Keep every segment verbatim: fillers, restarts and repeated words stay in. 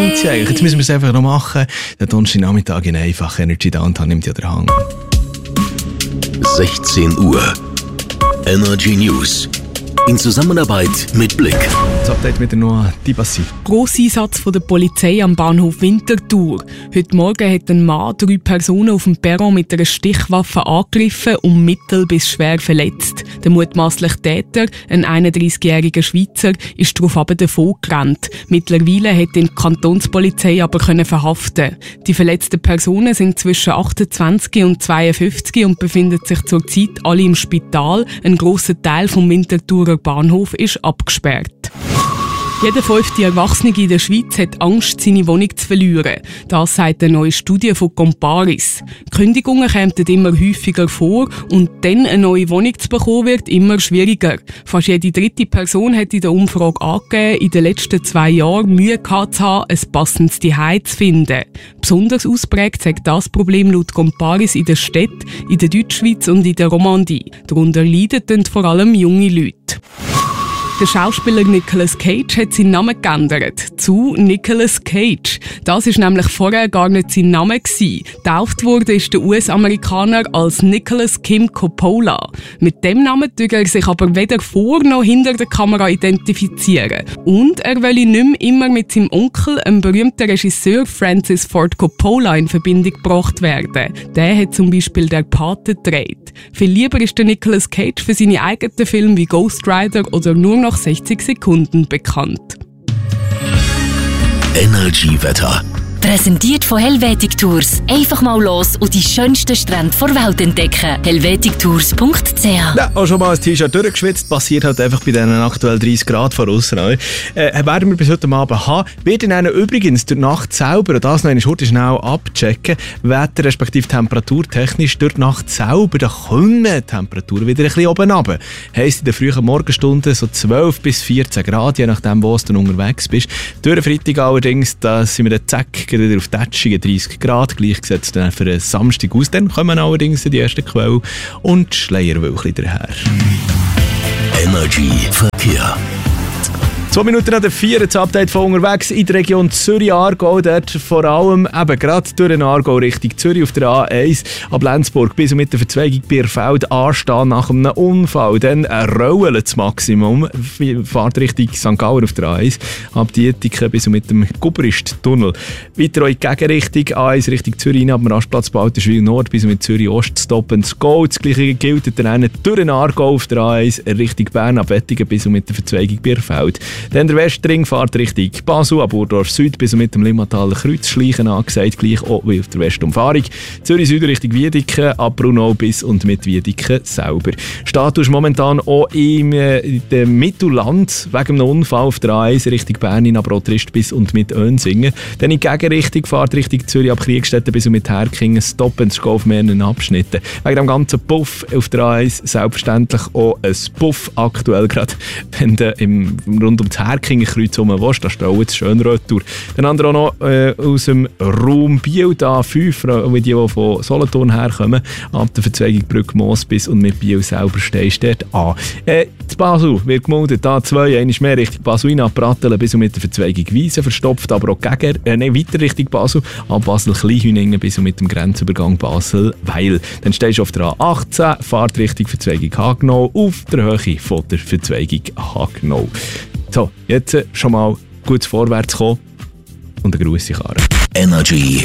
lohnt sich eigentlich. Jetzt müssen wir es einfach noch machen. Der Donnerstagnachmittag in Einfach Energy Downtown nimmt ja den Hang. sechzehn Uhr. Energy News. In Zusammenarbeit mit Blick. Das Update mit der Noah Dibassi. Grosseinsatz von der Polizei am Bahnhof Winterthur. Heute Morgen hat ein Mann drei Personen auf dem Perron mit einer Stichwaffe angegriffen und mittel- bis schwer verletzt. Der mutmaßliche Täter, ein einunddreißigjähriger Schweizer, ist daraufhin davon gerannt. Mittlerweile hat ihn die Kantonspolizei aber verhaften. Die verletzten Personen sind zwischen achtundzwanzig und zweiundfünfzig und befinden sich zurzeit alle im Spital. Ein grosser Teil vom Winterthurer Bahnhof ist abgesperrt. Jeder fünfte Erwachsene in der Schweiz hat Angst, seine Wohnung zu verlieren. Das sagt eine neue Studie von Comparis. Kündigungen kommen immer häufiger vor und dann eine neue Wohnung zu bekommen wird immer schwieriger. Fast jede dritte Person hat in der Umfrage angegeben, in den letzten zwei Jahren Mühe gehabt zu haben, ein passendes Zuhause zu finden. Besonders ausprägt sagt das Problem laut Comparis in der Städten, in der Deutschschweiz und in der Romandie. Darunter leiden vor allem junge Leute. Der Schauspieler Nicolas Cage hat seinen Namen geändert zu Nicolas Cage. Das ist nämlich vorher gar nicht sein Name gewesen. Getauft wurde ist der U S-Amerikaner als Nicholas Kim Coppola. Mit dem Namen tut er sich aber weder vor noch hinter der Kamera identifizieren. Und er will nicht mehr immer mit seinem Onkel, einem berühmten Regisseur Francis Ford Coppola, in Verbindung gebracht werden. Der hat zum Beispiel «Der Pate» gedreht. Viel lieber ist der Nicolas Cage für seine eigenen Filme wie Ghost Rider oder nur noch sechzig Sekunden bekannt. Energy-Wetter. Präsentiert von Helvetic Tours. Einfach mal los und die schönsten Strände der Welt entdecken. helvetic tours punkt c h. Ja, auch schon mal ein T-Shirt durchgeschwitzt. Passiert halt einfach bei diesen aktuell dreißig Grad von außen. Äh, werden wir bis heute Abend haben. Wird dann übrigens durch die Nacht selber, und das noch eine schnell abchecken, Wetter respektive temperaturtechnisch durch die Nacht selber, da kommen die Temperaturen wieder ein bisschen oben runter. Heisst in den frühen Morgenstunden so zwölf bis vierzehn Grad, je nachdem, wo du unterwegs bist. Durch den Freitag allerdings, da sind wir dann zack wieder auf tätschigen dreißig Grad, gleichgesetzt dann für einen Samstag aus. Dann kommen allerdings die ersten Quellen und die Schleierwölkchen daher. Energy Verkehr. Zwei Minuten nach der vier, das Update von unterwegs in der Region Zürich-Aargau. Dort vor allem eben gerade durch den Aargau Richtung Zürich auf der A eins ab Lenzburg bis und mit der Verzweigung Bierfeld anstehen nach einem Unfall. Dann ein Rollen das Maximum. Fahrt Richtung Sankt Gallen auf der A eins ab Dietiken bis und mit dem Gubrist-Tunnel. Weiter auch in die Gegenrichtung A eins Richtung Zürich ab dem Rastplatz Balterschwil Nord bis und mit Zürich Ost Stop and Go. Das gleiche gilt dann durch den Aargau auf der A eins Richtung Bern ab Wettingen bis und mit der Verzweigung Bierfeld. Dann der Westring fährt Richtung Basel, ab Burdorf Süd bis mit dem Limmataler Kreuzschleichen angesagt, gleich auch wie auf der Westumfahrung. Zürich Süd Richtung Wiedeken, ab Brunau bis und mit Wiedeken selber. Status momentan auch im äh, dem Mittelland wegen einem Unfall auf der A eins Richtung Bern, aber auch Trist bis und mit Önsingen. Dann in Gegenrichtung fährt Richtung Zürich ab Kriegstetten bis und mit Herkingen, Stop and Go auf mehreren Abschnitten. Wegen dem ganzen Puff auf der A eins selbstverständlich auch ein Puff aktuell gerade, wenn du im, rund um das Herkingen-Kreuz herum willst, da staut es schön retour. Dann andere auch noch äh, aus dem Raum Biel, da fünf, wie die, die von Solothurn herkommen, ab der Verzweigung Brücke Moos bis und mit Biel selber stehst dort an. Äh, zu Basel wird gemeldet, da zwei, einmal mehr Richtung Basuina, Pratteln bis und mit der Verzweigung Wiesen verstopft, aber auch gegen, äh, nein, weiter Richtung Basel, ab Basel-Kleinhüningen bis und mit dem Grenzübergang Basel-Weil. Dann stehst du auf der A achtzehn, fahrt Richtung Verzweigung Hagenau, auf der Höhe von der Verzweigung Hagenau. So, jetzt schon mal gut vorwärts kommen und eine Grusse Karre. Energy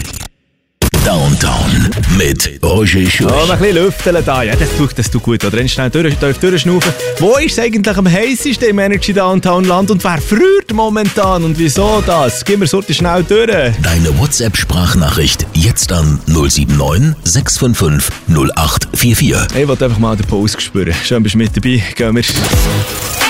Downtown mit Roger Schürch. Ja, ein bisschen lüfteln da, ja, das tut, das tut gut. Oder dann schnell durch, durchschnaufen. Wo ist es eigentlich am heißesten im Energy Downtown Land und wer friert momentan und wieso das? Gehen wir so schnell durch. Deine WhatsApp-Sprachnachricht jetzt an null sieben neun sechs fünf fünf null acht vier vier. Ich wollte einfach mal den Pause spüren. Schön, bist du mit dabei. Gehen wir.